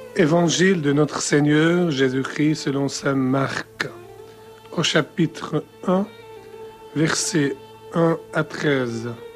Évangile de notre Seigneur Jésus-Christ selon saint Marc, au chapitre 1, versets 1 à 13.